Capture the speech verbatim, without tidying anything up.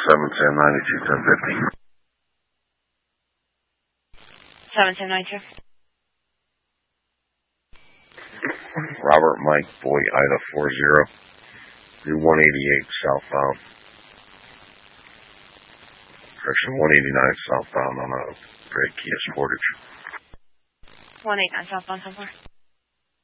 seven ten ninety-two ten fifty. seven ten ninety-two. Robert Mike Boy Ida four zero. Do one eighty-eight southbound. Correction, one eighty-nine southbound on a Great Kia Sportage. one eighty-nine southbound, so far.